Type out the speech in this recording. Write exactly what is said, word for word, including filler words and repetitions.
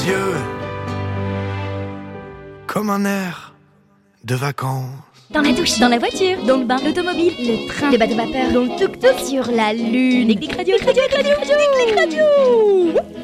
Dieu, comme un air de vacances. Dans la douche, dans la voiture, dans le bain, l'automobile, le train, le bateau vapeur, dans le tuk-tuk, sur la lune. Clic, clic, radio, clic, clic, radio, clic, clic, radio.